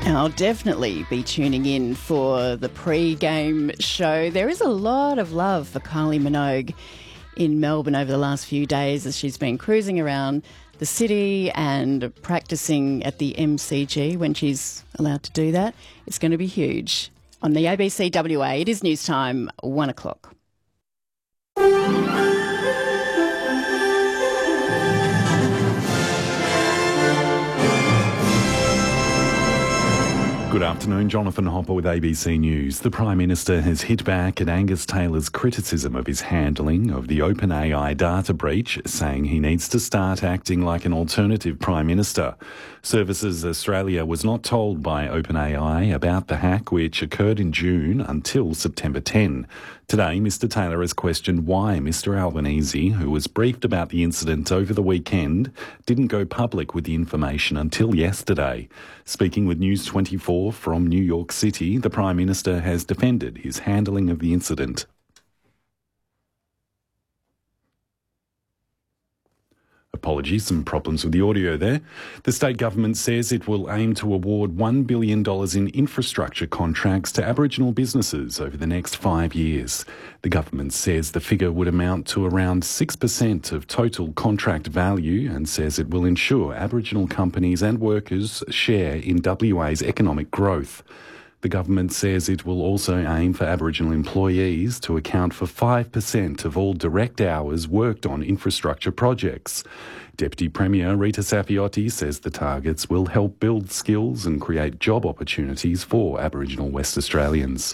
I'll definitely be tuning in for the pre-game show. There is a lot of love for Kylie Minogue in Melbourne over the last few days as she's been cruising around the city and practising at the MCG when she's allowed to do that. It's going to be huge. On the ABC WA, it is news time, 1 o'clock. Good afternoon, Jonathan Hopper with ABC News. The Prime Minister has hit back at Angus Taylor's criticism of his handling of the OpenAI data breach, saying he needs to start acting like an alternative Prime Minister. Services Australia was not told by OpenAI about the hack, which occurred in June until September 10. Today, Mr Taylor has questioned why Mr Albanese, who was briefed about the incident over the weekend, didn't go public with the information until yesterday. Speaking with News 24 from New York City, the Prime Minister has defended his handling of the incident. Apologies, some problems with the audio there. The state government says it will aim to award $1 billion in infrastructure contracts to Aboriginal businesses over the next 5 years. The government says the figure would amount to around 6% of total contract value and says it will ensure Aboriginal companies and workers share in WA's economic growth. The government says it will also aim for Aboriginal employees to account for 5% of all direct hours worked on infrastructure projects. Deputy Premier Rita Saffioti says the targets will help build skills and create job opportunities for Aboriginal West Australians.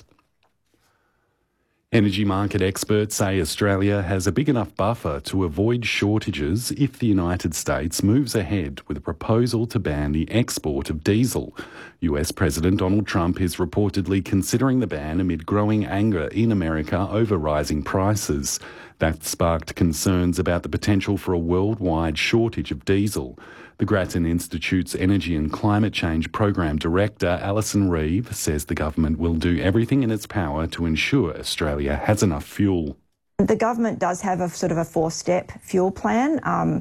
Energy market experts say Australia has a big enough buffer to avoid shortages if the United States moves ahead with a proposal to ban the export of diesel. US President Donald Trump is reportedly considering the ban amid growing anger in America over rising prices. That sparked concerns about the potential for a worldwide shortage of diesel. The Grattan Institute's Energy and Climate Change Program Director, Alison Reeve, says the government will do everything in its power to ensure Australia has enough fuel. The government does have a sort of a four-step fuel plan,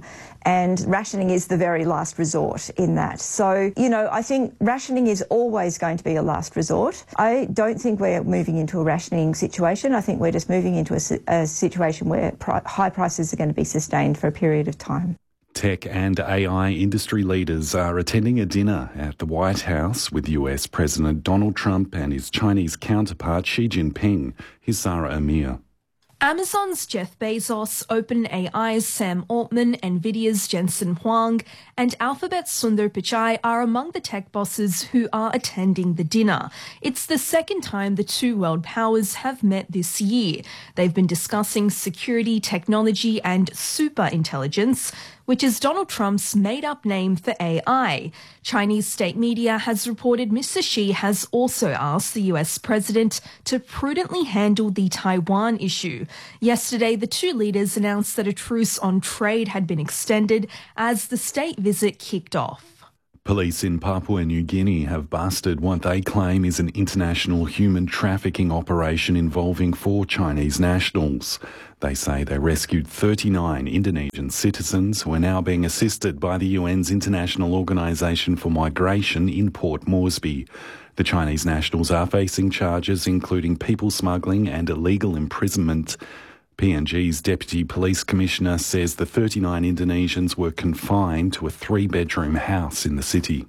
and rationing is the very last resort in that. So, I think rationing is always going to be a last resort. I don't think we're moving into a rationing situation. I think we're just moving into a situation where high prices are going to be sustained for a period of time. Tech and AI industry leaders are attending a dinner at the White House with US President Donald Trump and his Chinese counterpart Xi Jinping. Here's Sarah Amir. Amazon's Jeff Bezos, OpenAI's Sam Altman, Nvidia's Jensen Huang, and Alphabet's Sundar Pichai are among the tech bosses who are attending the dinner. It's the second time the two world powers have met this year. They've been discussing security, technology, and superintelligence, which is Donald Trump's made-up name for AI. Chinese state media has reported Mr. Xi has also asked the US president to prudently handle the Taiwan issue. Yesterday, the two leaders announced that a truce on trade had been extended as the state visit kicked off. Police in Papua New Guinea have busted what they claim is an international human trafficking operation involving 4 Chinese nationals. They say they rescued 39 Indonesian citizens who are now being assisted by the UN's International Organisation for Migration in Port Moresby. The Chinese nationals are facing charges including people smuggling and illegal imprisonment. PNG's Deputy Police Commissioner says the 39 Indonesians were confined to a 3-bedroom house in the city.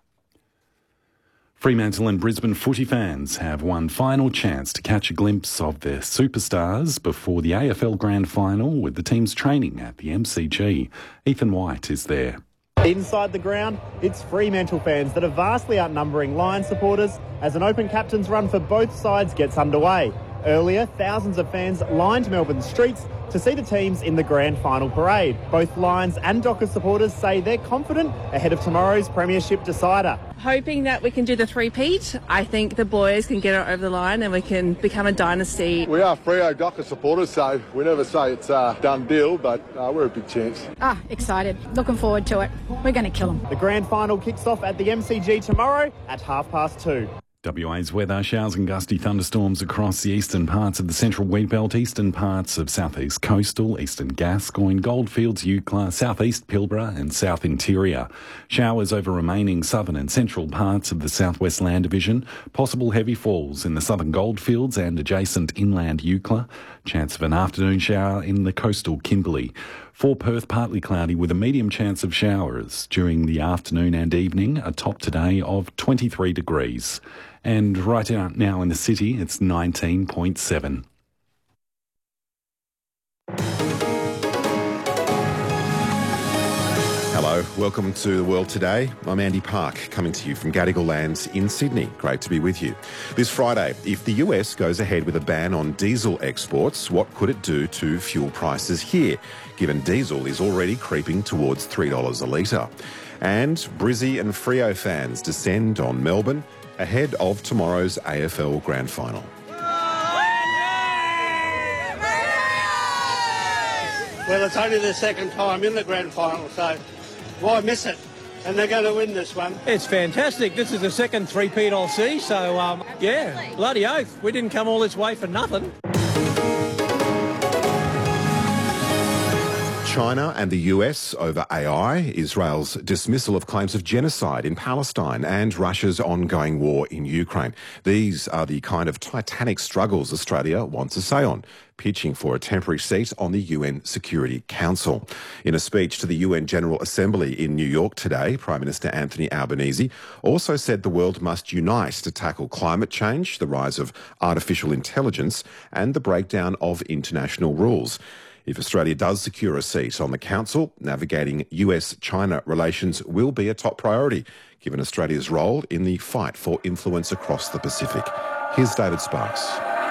Fremantle and Brisbane footy fans have one final chance to catch a glimpse of their superstars before the AFL Grand Final with the teams training at the MCG. Ethan White is there. Inside the ground, it's Fremantle fans that are vastly outnumbering Lions supporters as an open captain's run for both sides gets underway. Earlier, thousands of fans lined Melbourne's streets to see the teams in the grand final parade. Both Lions and Dockers supporters say they're confident ahead of tomorrow's premiership decider. Hoping that we can do the three-peat. I think the boys can get it over the line and we can become a dynasty. We are Freo Dockers supporters, so we never say it's a done deal, but we're a big chance. Excited. Looking forward to it. We're going to kill them. The grand final kicks off at the MCG tomorrow at 2:30. WA's weather, showers and gusty thunderstorms across the eastern parts of the central wheatbelt, eastern parts of southeast coastal, eastern Gascoyne, Goldfields, Eucla, southeast Pilbara and south interior. Showers over remaining southern and central parts of the southwest land division. Possible heavy falls in the southern Goldfields and adjacent inland Eucla. Chance of an afternoon shower in the coastal Kimberley. For Perth, partly cloudy with a medium chance of showers during the afternoon and evening, a top today of 23 degrees. And right out now in the city, it's 19.7. Hello, welcome to The World Today. I'm Andy Park, coming to you from Gadigal Lands in Sydney. Great to be with you. This Friday, if the US goes ahead with a ban on diesel exports, what could it do to fuel prices here, given diesel is already creeping towards $3 a litre? And Brizzy and Freo fans descend on Melbourne ahead of tomorrow's AFL Grand Final. Well, it's only the second time in the Grand Final, so why miss it? And they're going to win this one. It's fantastic. This is the second three-peat I'll see, so, yeah, bloody oath. We didn't come all this way for nothing. China and the US over AI, Israel's dismissal of claims of genocide in Palestine and Russia's ongoing war in Ukraine. These are the kind of titanic struggles Australia wants a say on, pitching for a temporary seat on the UN Security Council. In a speech to the UN General Assembly in New York today, Prime Minister Anthony Albanese also said the world must unite to tackle climate change, the rise of artificial intelligence and the breakdown of international rules. If Australia does secure a seat on the Council, navigating US-China relations will be a top priority, given Australia's role in the fight for influence across the Pacific. Here's David Sparks.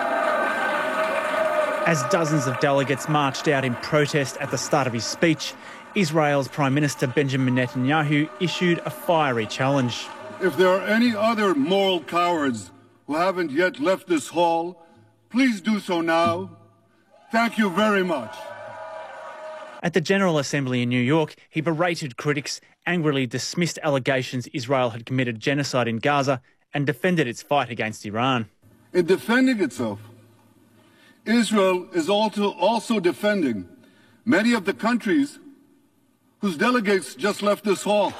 As dozens of delegates marched out in protest at the start of his speech, Israel's Prime Minister Benjamin Netanyahu issued a fiery challenge. If there are any other moral cowards who haven't yet left this hall, please do so now. Thank you very much. At the General Assembly in New York, he berated critics, angrily dismissed allegations Israel had committed genocide in Gaza and defended its fight against Iran. In defending itself, Israel is also defending many of the countries whose delegates just left this hall.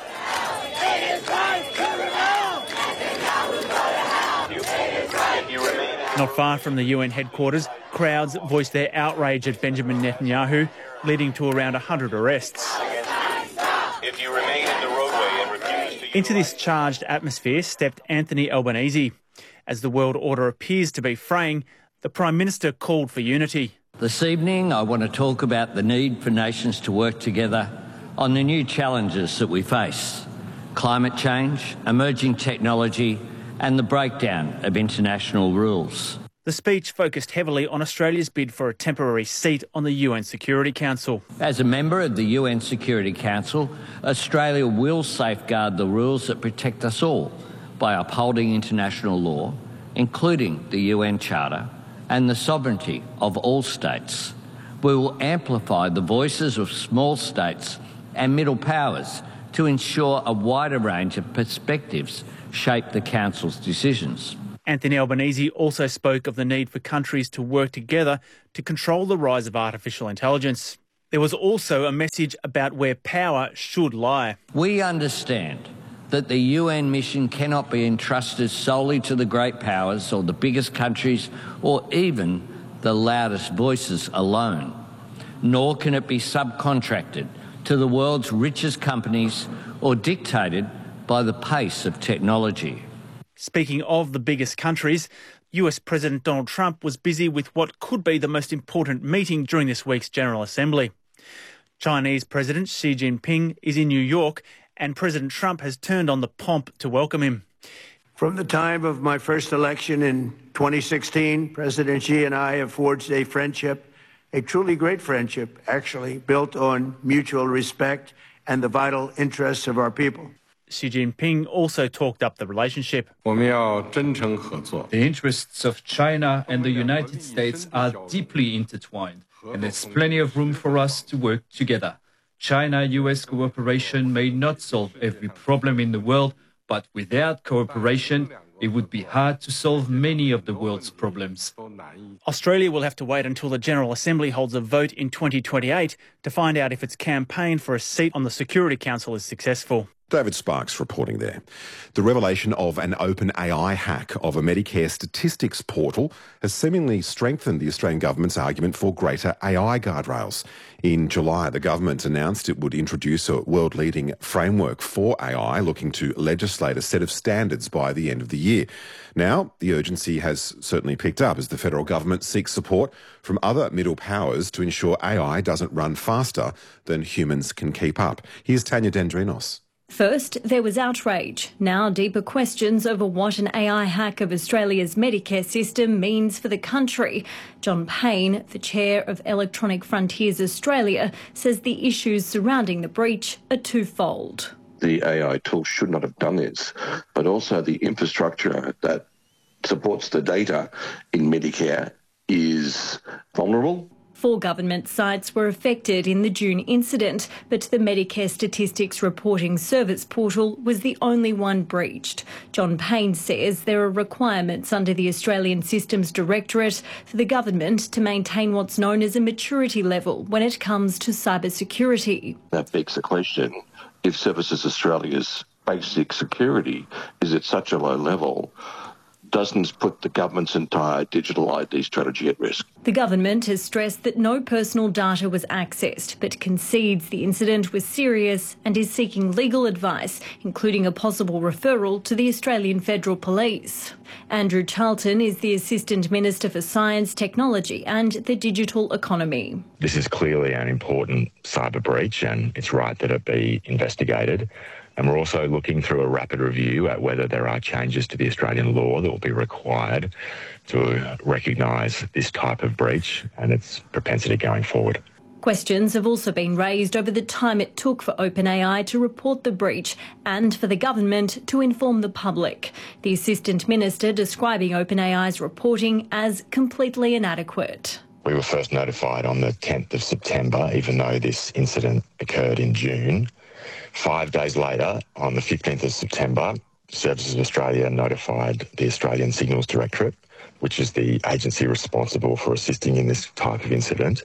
Not far from the UN headquarters, crowds voiced their outrage at Benjamin Netanyahu, leading to around 100 arrests. If you remain in the roadway and refuse to... Into this charged atmosphere stepped Anthony Albanese. As the world order appears to be fraying, the Prime Minister called for unity. This evening, I want to talk about the need for nations to work together on the new challenges that we face: climate change, emerging technology, and the breakdown of international rules. The speech focused heavily on Australia's bid for a temporary seat on the UN Security Council. As a member of the UN Security Council, Australia will safeguard the rules that protect us all by upholding international law, including the UN Charter, and the sovereignty of all states. We will amplify the voices of small states and middle powers to ensure a wider range of perspectives shape the Council's decisions. Anthony Albanese also spoke of the need for countries to work together to control the rise of artificial intelligence. There was also a message about where power should lie. We understand that the UN mission cannot be entrusted solely to the great powers or the biggest countries or even the loudest voices alone, nor can it be subcontracted to the world's richest companies or dictated by the pace of technology. Speaking of the biggest countries, US President Donald Trump was busy with what could be the most important meeting during this week's General Assembly. Chinese President Xi Jinping is in New York, and President Trump has turned on the pomp to welcome him. From the time of my first election in 2016, President Xi and I have forged a friendship, a truly great friendship, actually, built on mutual respect and the vital interests of our people. Xi Jinping also talked up the relationship. The interests of China and the United States are deeply intertwined, and there's plenty of room for us to work together. China-US cooperation may not solve every problem in the world, but without cooperation, it would be hard to solve many of the world's problems. Australia will have to wait until the General Assembly holds a vote in 2028 to find out if its campaign for a seat on the Security Council is successful. David Sparks reporting there. The revelation of an open AI hack of a Medicare statistics portal has seemingly strengthened the Australian government's argument for greater AI guardrails. In July, the government announced it would introduce a world-leading framework for AI, looking to legislate a set of standards by the end of the year. Now, the urgency has certainly picked up as the federal government seeks support from other middle powers to ensure AI doesn't run faster than humans can keep up. Here's Tanya Dendrinos. First, there was outrage. Now, deeper questions over what an AI hack of Australia's Medicare system means for the country. John Payne, the chair of Electronic Frontiers Australia, says the issues surrounding the breach are twofold. The AI tool should not have done this, but also the infrastructure that supports the data in Medicare is vulnerable. 4 government sites were affected in the June incident, but the Medicare Statistics Reporting Service portal was the only one breached. John Payne says there are requirements under the Australian Systems Directorate for the government to maintain what's known as a maturity level when it comes to cybersecurity. That begs the question, if Services Australia's basic security is at such a low level, doesn't put the government's entire digital ID strategy at risk. The government has stressed that no personal data was accessed, but concedes the incident was serious and is seeking legal advice, including a possible referral to the Australian Federal Police. Andrew Charlton is the Assistant Minister for Science, Technology and the Digital Economy. This is clearly an important cyber breach and it's right that it be investigated. And we're also looking through a rapid review at whether there are changes to the Australian law that will be required to recognise this type of breach and its propensity going forward. Questions have also been raised over the time it took for OpenAI to report the breach and for the government to inform the public. The Assistant Minister describing OpenAI's reporting as completely inadequate. We were first notified on the 10th of September, even though this incident occurred in June. 5 days later, on the 15th of September, Services Australia notified the Australian Signals Directorate, which is the agency responsible for assisting in this type of incident.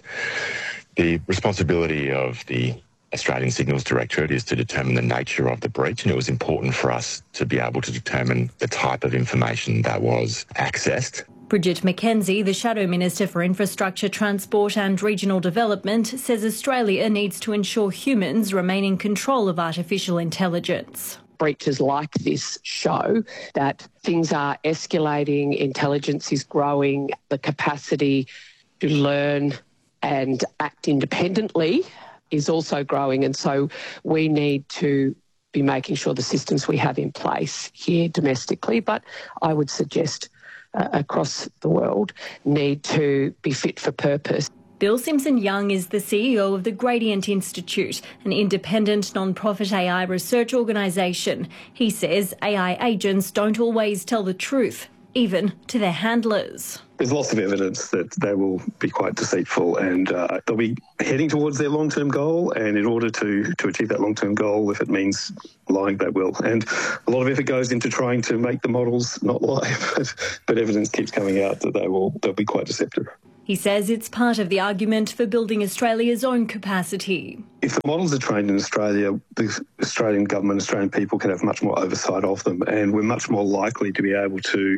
The responsibility of the Australian Signals Directorate is to determine the nature of the breach, and it was important for us to be able to determine the type of information that was accessed. Bridget McKenzie, the Shadow Minister for Infrastructure, Transport and Regional Development, says Australia needs to ensure humans remain in control of artificial intelligence. Breaches like this show that things are escalating, intelligence is growing, the capacity to learn and act independently is also growing. And so we need to be making sure the systems we have in place here domestically, but I would suggest across the world, need to be fit for purpose. Bill Simpson-Young is the CEO of the Gradient Institute, an independent non-profit AI research organisation. He says AI agents don't always tell the truth, even to their handlers. There's lots of evidence that they will be quite deceitful and they'll be heading towards their long-term goal, and in order to achieve that long-term goal, if it means lying, they will. And a lot of effort goes into trying to make the models not lie, but evidence keeps coming out that they'll be quite deceptive. He says it's part of the argument for building Australia's own capacity. If the models are trained in Australia, the Australian government, Australian people can have much more oversight of them, and we're much more likely to be able to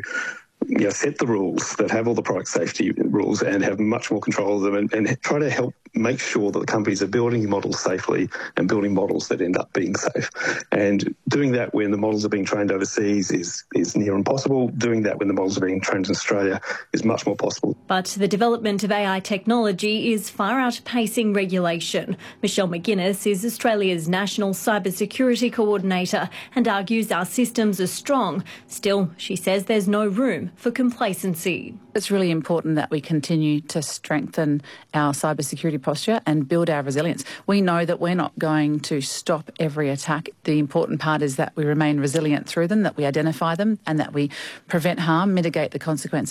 set the rules that have all the product safety rules and have much more control of them and try to help make sure that the companies are building models safely and building models that end up being safe. And doing that when the models are being trained overseas is near impossible. Doing that when the models are being trained in Australia is much more possible. But the development of AI technology is far outpacing regulation. Michelle McGuinness is Australia's National Cybersecurity Coordinator and argues our systems are strong. Still, she says there's no room for complacency. It's really important that we continue to strengthen our cybersecurity posture and build our resilience. We know that we're not going to stop every attack. The important part is that we remain resilient through them, that we identify them and that we prevent harm, mitigate the consequences.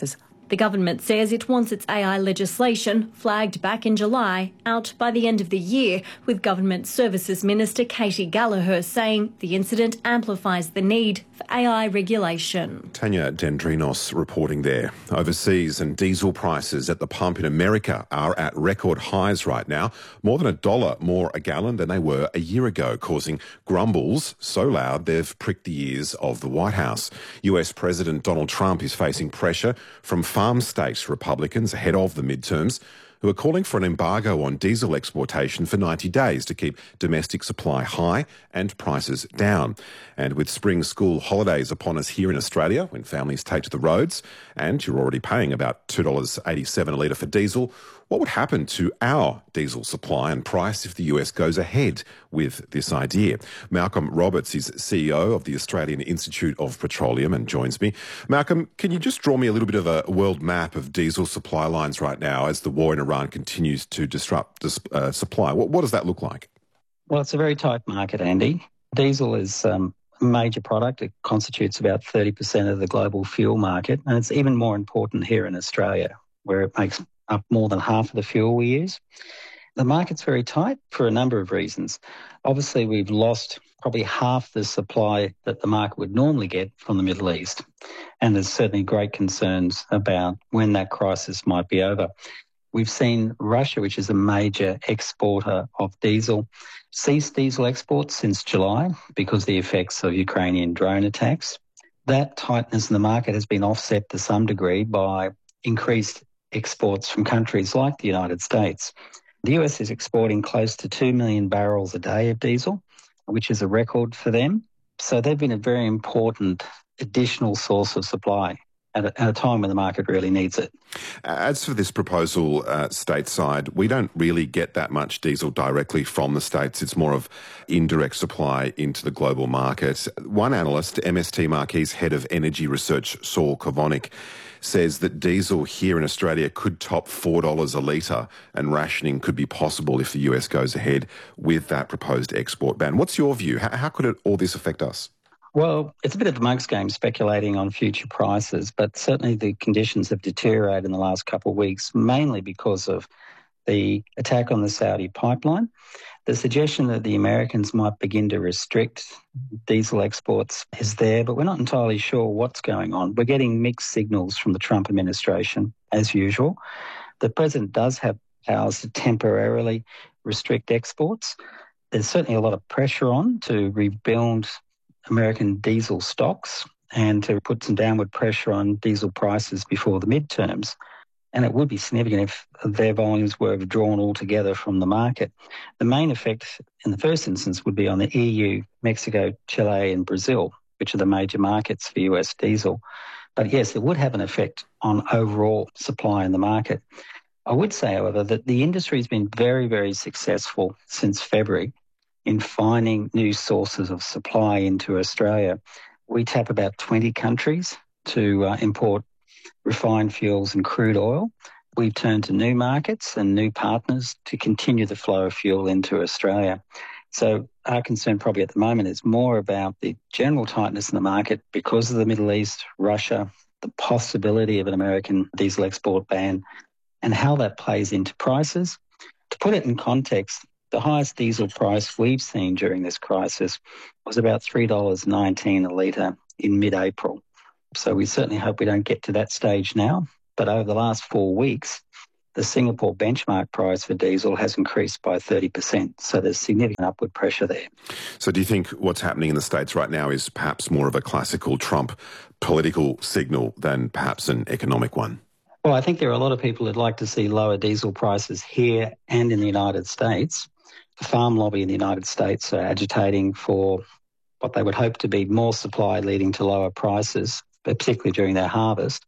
The government says it wants its AI legislation, flagged back in July, out by the end of the year, with Government Services Minister Katie Gallagher saying the incident amplifies the need for AI regulation. Tanya Dendrinos reporting there. Overseas, and diesel prices at the pump in America are at record highs right now, more than $1 more a gallon than they were a year ago, causing grumbles so loud they've pricked the ears of the White House. US President Donald Trump is facing pressure from farm state Republicans ahead of the midterms, who are calling for an embargo on diesel exportation for 90 days to keep domestic supply high and prices down. And with spring school holidays upon us here in Australia, when families take to the roads, and you're already paying about $2.87 a litre for diesel, what would happen to our diesel supply and price if the US goes ahead with this idea? Malcolm Roberts is CEO of the Australian Institute of Petroleum and joins me. Malcolm, can you just draw me a little bit of a world map of diesel supply lines right now as the war in Iran continues to disrupt supply? What does that look like? Well, it's a very tight market, Andy. Diesel is a major product. It constitutes about 30% of the global fuel market, and it's even more important here in Australia, where it makes up more than half of the fuel we use. The market's very tight for a number of reasons. Obviously, we've lost probably half the supply that the market would normally get from the Middle East. And there's certainly great concerns about when that crisis might be over. We've seen Russia, which is a major exporter of diesel, cease diesel exports since July because of the effects of Ukrainian drone attacks. That tightness in the market has been offset to some degree by increased exports from countries like the United States. The US is exporting close to 2 million barrels a day of diesel, which is a record for them. So they've been a very important additional source of supply at a time when the market really needs it. As for this proposal stateside, we don't really get that much diesel directly from the States. It's more of indirect supply into the global market. One analyst, MST Marquee's head of energy research, Saul Kovonic, says that diesel here in Australia could top $4 a litre and rationing could be possible if the US goes ahead with that proposed export ban. What's your view? How could all this affect us? Well, it's a bit of a mug's game speculating on future prices, but certainly the conditions have deteriorated in the last couple of weeks, mainly because of the attack on the Saudi pipeline. The suggestion that the Americans might begin to restrict diesel exports is there, but we're not entirely sure what's going on. We're getting mixed signals from the Trump administration, as usual. The president does have powers to temporarily restrict exports. There's certainly a lot of pressure on to rebuild American diesel stocks and to put some downward pressure on diesel prices before the midterms. And it would be significant if their volumes were withdrawn altogether from the market. The main effect in the first instance would be on the EU, Mexico, Chile and Brazil, which are the major markets for US diesel. But yes, it would have an effect on overall supply in the market. I would say, however, that the industry has been very, very successful since February in finding new sources of supply into Australia. We tap about 20 countries to import refined fuels and crude oil. We've turned to new markets and new partners to continue the flow of fuel into Australia. So our concern probably at the moment is more about the general tightness in the market because of the Middle East, Russia, the possibility of an American diesel export ban, and how that plays into prices. To put it in context, the highest diesel price we've seen during this crisis was about $3.19 a litre in mid-April. So we certainly hope we don't get to that stage now. But over the last 4 weeks, the Singapore benchmark price for diesel has increased by 30%. So there's significant upward pressure there. So do you think what's happening in the States right now is perhaps more of a classical Trump political signal than perhaps an economic one? Well, I think there are a lot of people who'd like to see lower diesel prices here and in the United States. The farm lobby in the United States are agitating for what they would hope to be more supply leading to lower prices, particularly during their harvest.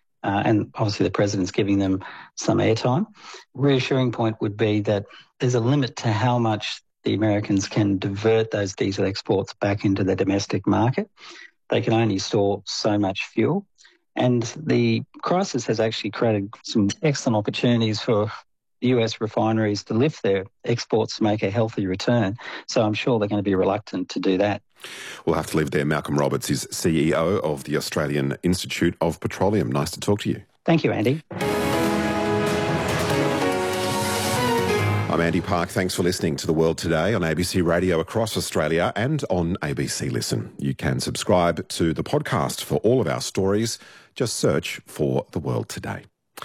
And obviously the president's giving them some airtime. Reassuring point would be that there's a limit to how much the Americans can divert those diesel exports back into the domestic market. They can only store so much fuel. And the crisis has actually created some excellent opportunities for US refineries to lift their exports to make a healthy return. So I'm sure they're going to be reluctant to do that. We'll have to leave there. Malcolm Roberts is CEO of the Australian Institute of Petroleum. Nice to talk to you. Thank you, Andy. I'm Andy Park. Thanks for listening to The World Today on ABC Radio across Australia and on ABC Listen. You can subscribe to the podcast for all of our stories. Just search for The World Today.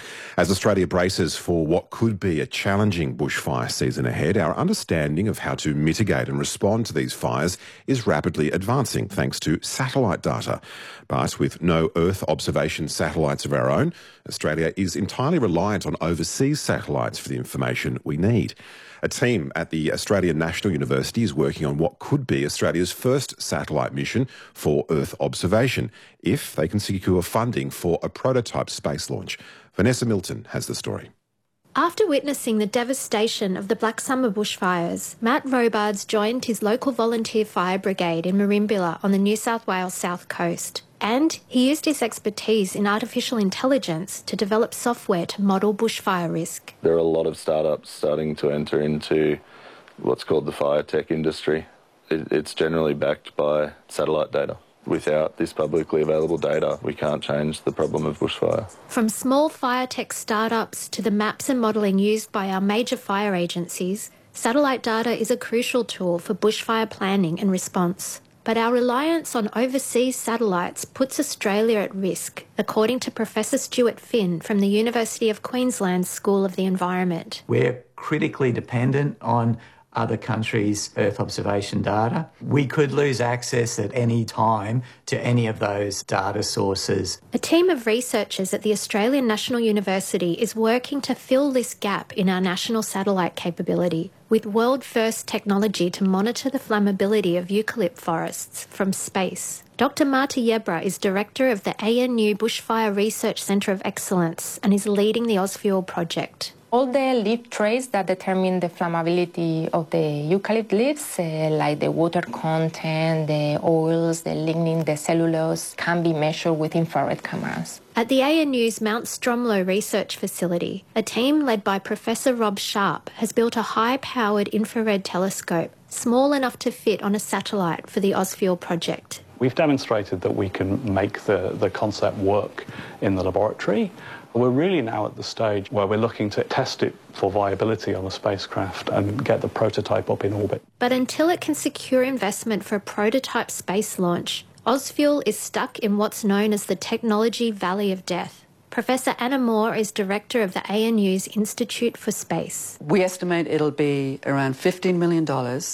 As Australia braces for what could be a challenging bushfire season ahead, our understanding of how to mitigate and respond to these fires is rapidly advancing thanks to satellite data. But with no Earth observation satellites of our own, Australia is entirely reliant on overseas satellites for the information we need. A team at the Australian National University is working on what could be Australia's first satellite mission for Earth observation, if they can secure funding for a prototype space launch. Vanessa Milton has the story. After witnessing the devastation of the Black Summer bushfires, Matt Robards joined his local volunteer fire brigade in Merimbula on the New South Wales south coast. And he used his expertise in artificial intelligence to develop software to model bushfire risk. There are a lot of startups starting to enter into what's called the fire tech industry. It's generally backed by satellite data. Without this publicly available data, we can't change the problem of bushfire. From small fire tech startups to the maps and modelling used by our major fire agencies, satellite data is a crucial tool for bushfire planning and response. But our reliance on overseas satellites puts Australia at risk, according to Professor Stuart Finn from the University of Queensland's School of the Environment. We're critically dependent on other countries' Earth observation data. We could lose access at any time to any of those data sources. A team of researchers at the Australian National University is working to fill this gap in our national satellite capability with world-first technology to monitor the flammability of eucalypt forests from space. Dr. Marta Yebra is director of the ANU Bushfire Research Centre of Excellence and is leading the Ausfuel project. All the leaf traits that determine the flammability of the eucalypt leaves, like the water content, the oils, the lignin, the cellulose, can be measured with infrared cameras. At the ANU's Mount Stromlo Research Facility, a team led by Professor Rob Sharp has built a high-powered infrared telescope, small enough to fit on a satellite for the Ausfuel project. We've demonstrated that we can make the concept work in the laboratory. We're really now at the stage where we're looking to test it for viability on a spacecraft and get the prototype up in orbit. But until it can secure investment for a prototype space launch, Ausfuel is stuck in what's known as the Technology Valley of Death. Professor Anna Moore is director of the ANU's Institute for Space. We estimate it'll be around $15 million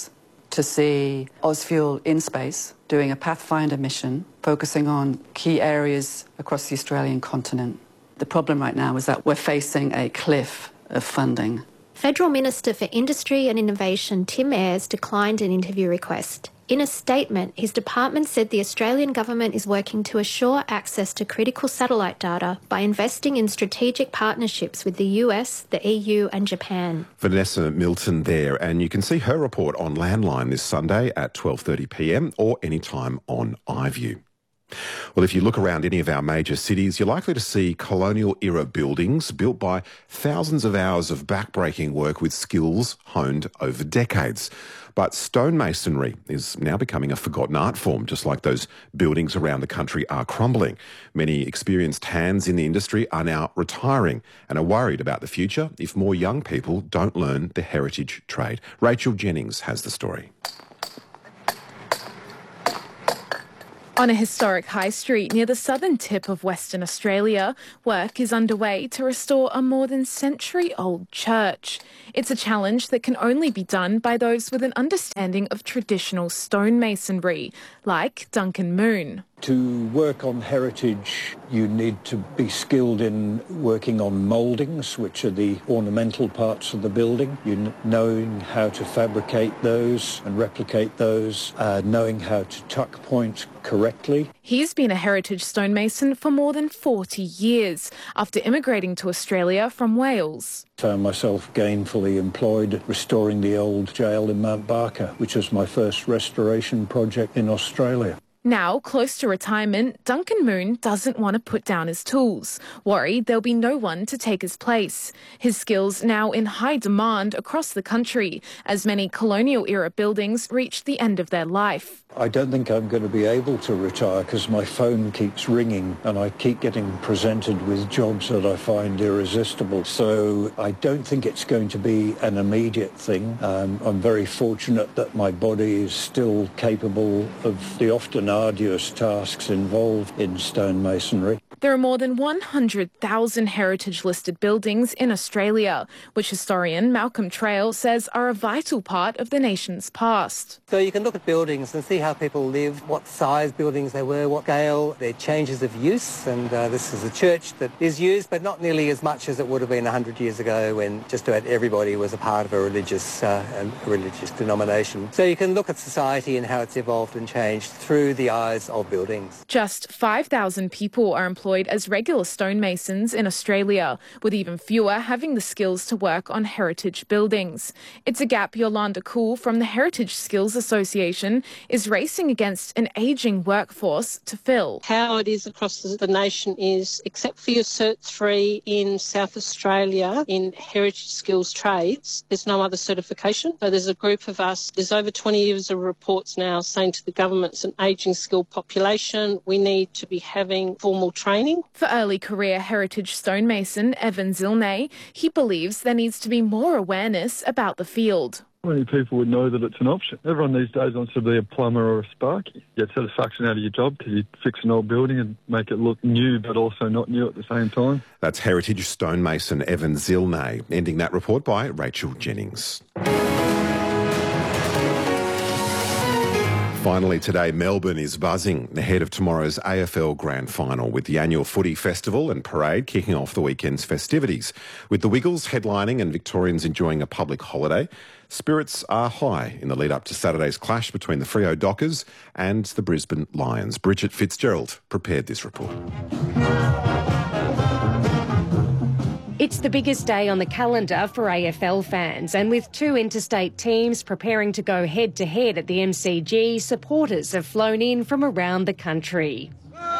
to see Ausfuel in space doing a Pathfinder mission focusing on key areas across the Australian continent. The problem right now is that we're facing a cliff of funding. Federal Minister for Industry and Innovation Tim Ayres declined an interview request. In a statement, his department said the Australian government is working to assure access to critical satellite data by investing in strategic partnerships with the US, the EU and Japan. Vanessa Milton there, and you can see her report on Landline this Sunday at 12:30pm or anytime on iView. Well, if you look around any of our major cities, you're likely to see colonial-era buildings built by thousands of hours of backbreaking work with skills honed over decades. But stonemasonry is now becoming a forgotten art form, just like those buildings around the country are crumbling. Many experienced hands in the industry are now retiring and are worried about the future if more young people don't learn the heritage trade. Rachel Jennings has the story. On a historic high street near the southern tip of Western Australia, work is underway to restore a more than century-old church. It's a challenge that can only be done by those with an understanding of traditional stonemasonry, like Duncan Moon. To work on heritage, you need to be skilled in working on mouldings, which are the ornamental parts of the building. Knowing how to fabricate those and replicate those, knowing how to tuck point correctly. He's been a heritage stonemason for more than 40 years, after immigrating to Australia from Wales. Found myself gainfully employed restoring the old jail in Mount Barker, which was my first restoration project in Australia. Now, close to retirement, Duncan Moon doesn't want to put down his tools, worried there'll be no one to take his place. His skills now in high demand across the country, as many colonial-era buildings reach the end of their life. I don't think I'm going to be able to retire because my phone keeps ringing and I keep getting presented with jobs that I find irresistible. So I don't think it's going to be an immediate thing. I'm very fortunate that my body is still capable of the often arduous tasks involved in stonemasonry. There are more than 100,000 heritage-listed buildings in Australia, which historian Malcolm Trail says are a vital part of the nation's past. So you can look at buildings and see how people lived, what size buildings they were, what scale, their changes of use. And this is a church that is used, but not nearly as much as it would have been 100 years ago when just about everybody was a part of a religious denomination. So you can look at society and how it's evolved and changed through the eyes of buildings. Just 5,000 people are employed as regular stonemasons in Australia, with even fewer having the skills to work on heritage buildings. It's a gap Yolanda Cool from the Heritage Skills Association is racing against an ageing workforce to fill. How it is across the nation is, except for your Cert 3 in South Australia in heritage skills trades, there's no other certification. So there's a group of us, there's over 20 years of reports now saying to the government it's an ageing skilled population. We need to be having formal training. For early career heritage stonemason Evan Zilnay, he believes there needs to be more awareness about the field. Many people would know that it's an option. Everyone these days wants to be a plumber or a sparky. You get satisfaction out of your job because you fix an old building and make it look new but also not new at the same time. That's heritage stonemason Evan Zilnay. Ending that report by Rachel Jennings. Finally today, Melbourne is buzzing ahead of tomorrow's AFL Grand Final, with the annual footy festival and parade kicking off the weekend's festivities. With the Wiggles headlining and Victorians enjoying a public holiday, spirits are high in the lead up to Saturday's clash between the Freo Dockers and the Brisbane Lions. Bridget Fitzgerald prepared this report. It's the biggest day on the calendar for AFL fans, and with two interstate teams preparing to go head-to-head at the MCG, supporters have flown in from around the country.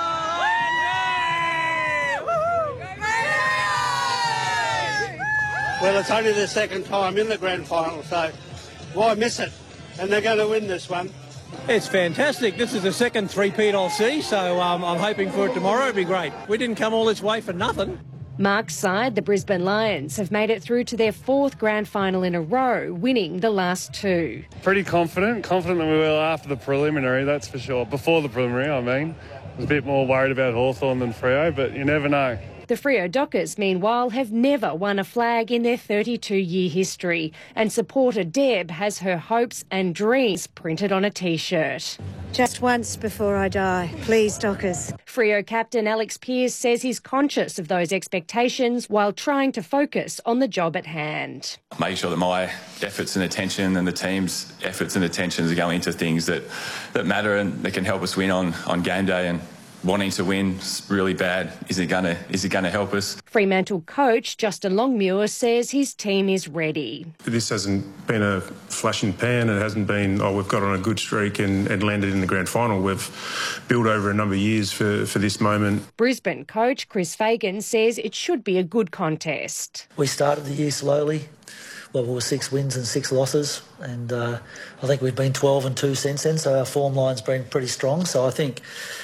Well, it's only the second time in the grand final, so why miss it? And they're going to win this one. It's fantastic. This is the second three-peat I'll see, so I'm hoping for it tomorrow. It'll be great. We didn't come all this way for nothing. Mark's side, the Brisbane Lions, have made it through to their fourth grand final in a row, winning the last two. Pretty confident than we were after the preliminary, that's for sure. Before the preliminary, I mean. I was a bit more worried about Hawthorn than Freo, but you never know. The Freo Dockers, meanwhile, have never won a flag in their 32-year history, and supporter Deb has her hopes and dreams printed on a T-shirt. Just once before I die, please, Dockers. Freo captain Alex Pearce says he's conscious of those expectations while trying to focus on the job at hand. Make sure that my efforts and attention and the team's efforts and attentions are going into things that matter and that can help us win on game day. And wanting to win really bad, is it gonna help us? Fremantle coach Justin Longmuir says his team is ready. This hasn't been a flash in the pan. It hasn't been, we've got on a good streak and landed in the grand final. We've built over a number of years for this moment. Brisbane coach Chris Fagan says it should be a good contest. We started the year slowly. Well, we were 6 wins and 6 losses, and I think we've been 12-2 since then, so our form line's been pretty strong. So I think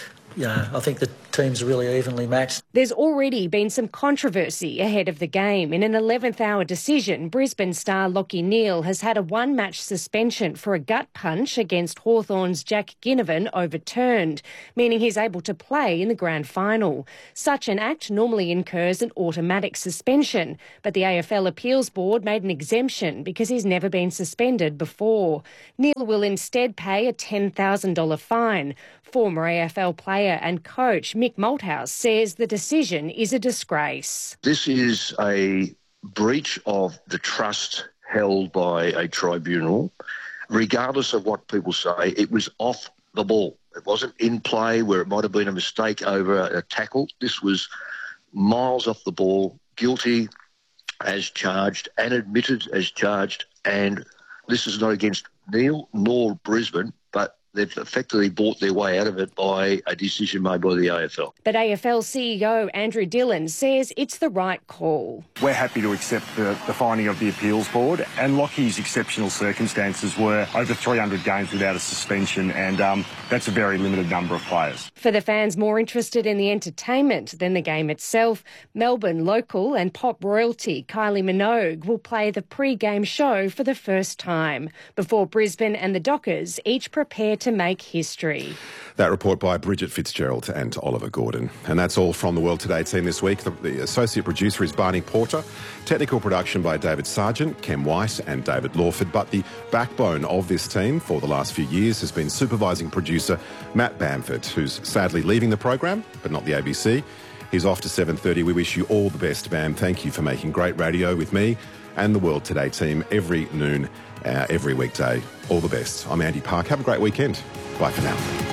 the teams are really evenly matched. There's already been some controversy ahead of the game. In an 11th hour decision, Brisbane star Lachie Neale has had a one-match suspension for a gut punch against Hawthorn's Jack Ginnivan overturned, meaning he's able to play in the grand final. Such an act normally incurs an automatic suspension, but the AFL Appeals Board made an exemption because he's never been suspended before. Neale will instead pay a $10,000 fine. Former AFL player and coach Mick Malthouse says the decision is a disgrace. This is a breach of the trust held by a tribunal. Regardless of what people say, it was off the ball. It wasn't in play where it might have been a mistake over a tackle. This was miles off the ball, guilty as charged and admitted as charged. And this is not against Neale nor Brisbane, but they've effectively bought their way out of it by a decision made by the AFL. But AFL CEO Andrew Dillon says it's the right call. We're happy to accept the finding of the appeals board, and Lockie's exceptional circumstances were over 300 games without a suspension, and that's a very limited number of players. For the fans more interested in the entertainment than the game itself, Melbourne local and pop royalty Kylie Minogue will play the pre-game show for the first time, before Brisbane and the Dockers each prepare to make history. That report by Bridget Fitzgerald and Oliver Gordon. And that's all from the World Today team this week. The associate producer is Barney Porter. Technical production by David Sargent, Kem White and David Lawford. But the backbone of this team for the last few years has been supervising producer Matt Bamford, who's sadly leaving the program, but not the ABC. He's off to 7:30. We wish you all the best, Bam. Thank you for making great radio with me and the World Today team every noon, every weekday. All the best. I'm Andy Park. Have a great weekend. Bye for now.